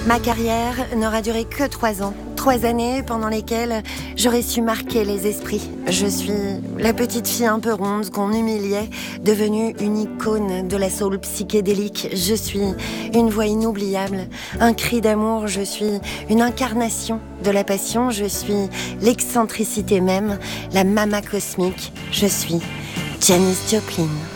Ma carrière n'aura duré que 3 ans. 3 années pendant lesquelles j'aurais su marquer les esprits. Je suis la petite fille un peu ronde qu'on humiliait, devenue une icône de la soul psychédélique. Je suis une voix inoubliable, un cri d'amour. Je suis une incarnation de la passion. Je suis l'excentricité même, la mama cosmique. Je suis Janis Joplin.